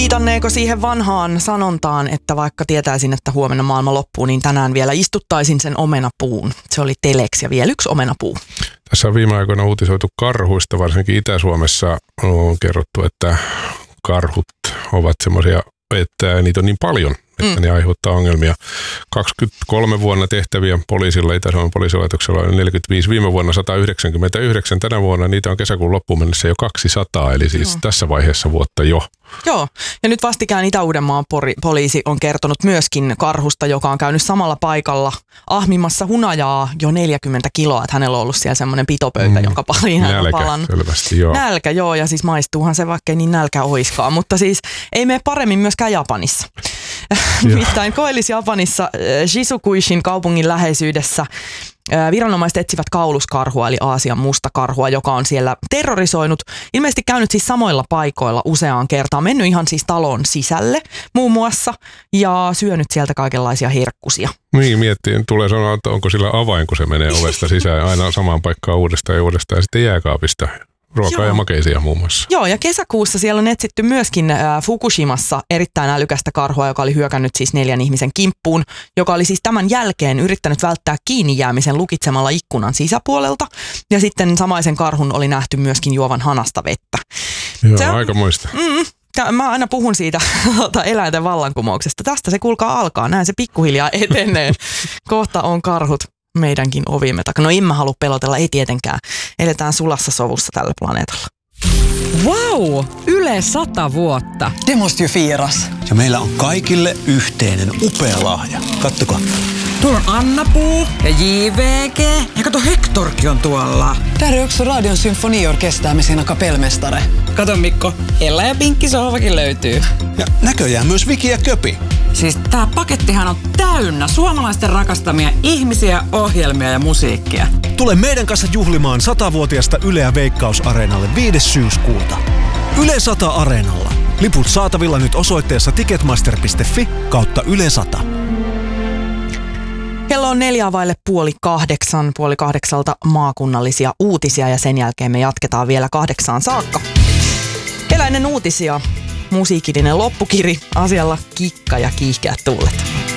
Viitanneeko siihen vanhaan sanontaan, että vaikka tietäisin, että huomenna maailma loppuu, niin tänään vielä istuttaisin sen omenapuun. Se oli Telex ja vielä yksi omenapuu. Tässä on viime aikoina uutisoitu karhuista, varsinkin Itä-Suomessa on kerrottu, että karhut ovat semmoisia, että niitä on niin paljon, että ne aiheuttaa ongelmia. 23 vuonna tehtäviä poliisilla, Itä-Suomen poliisilaitoksella on 45, viime vuonna 199, tänä vuonna niitä on kesäkuun loppuun mennessä jo 200, eli siis tässä vaiheessa vuotta jo. Joo, ja nyt vastikään Itä-Uudenmaan poliisi on kertonut myöskin karhusta, joka on käynyt samalla paikalla ahmimassa hunajaa jo 40 kiloa, että hänellä on ollut siellä semmoinen pitopöytä, jonka pariin hän on palannut. Selvästi, joo. Nälkä, joo, ja siis maistuuhan se, vaikka ei niin nälkä oiskaan, mutta siis ei mene paremmin myöskään Japanissa. Nimittäin Koillis-Japanissa Shizukuishin kaupungin läheisyydessä viranomaiset etsivät kauluskarhua, eli Aasian mustakarhua, joka on siellä terrorisoinut. Ilmeisesti käynyt siis samoilla paikoilla useaan kertaan. Mennyt ihan siis talon sisälle muun muassa ja syönyt sieltä kaikenlaisia herkkusia. Niin, miettii. Tulee sanoa, että onko sillä avain, kun se menee ovesta sisään aina samaan paikkaan uudestaan ja sitten jääkaapista. Ruokaa ja makeisia muun muassa. Joo, ja kesäkuussa siellä on etsitty myöskin Fukushimassa erittäin älykästä karhua, joka oli hyökännyt siis 4 ihmisen kimppuun, joka oli siis tämän jälkeen yrittänyt välttää kiinni jäämisen lukitsemalla ikkunan sisäpuolelta. Ja sitten samaisen karhun oli nähty myöskin juovan hanasta vettä. Joo, aikamoista. Mä aina puhun siitä eläinten vallankumouksesta. Tästä se kuulkaa alkaa. Näin se pikkuhiljaa etenee. Kohta on karhut meidänkin ovimme takana. No en mä halua pelotella, ei tietenkään. Eletään sulassa sovussa tällä planeetalla. Wow! Yle 100 vuotta. Det måste ju firas. Ja meillä on kaikille yhteinen upea lahja. Kattokaa. Tuolla on Anna-Puu ja JVG. Ja kato, Hektorkin on tuolla. Där är också Radion symfoniorkester med sina kapellmästare. Kato Mikko, Ella ja Pinkki sohvakin löytyy. Ja näköjään myös Viki ja Köpi. Siis tää pakettihan on täynnä suomalaisten rakastamia ihmisiä, ohjelmia ja musiikkia. Tule meidän kanssa juhlimaan 100-vuotiasta Yleä Veikkaus-areenalle 5. syyskuuta. Yle 100 Areenalla. Liput saatavilla nyt osoitteessa ticketmaster.fi/Yle 100. Kello on 7:45, 7:30 maakunnallisia uutisia ja sen jälkeen me jatketaan vielä 8 saakka. Eläinen uutisia, musiikillinen loppukiri, asialla kikka ja kiihkeät tuulet.